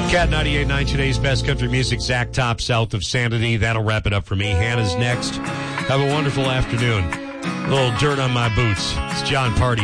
Cat 98.9, today's best country music. Zach Top, South of Sanity. That'll wrap it up for me. Hannah's next. Have a wonderful afternoon. A little dirt on my boots. It's John Party.